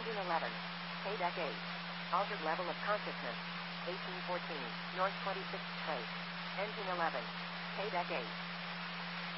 Engine 11. Paydeck 8. Altered level of consciousness. 1814. North 26th Place. Engine 11. Paydeck 8.